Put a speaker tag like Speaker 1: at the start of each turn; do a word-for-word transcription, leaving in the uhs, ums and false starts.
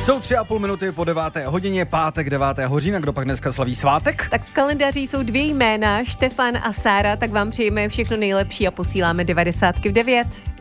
Speaker 1: Jsou tři a půl minuty po deváté hodině, pátek devátého října. Kdo pak dneska slaví svátek?
Speaker 2: Tak v kalendáři jsou dvě jména, Štefan a Sára, tak vám přejeme všechno nejlepší a posíláme devadesátky v devět.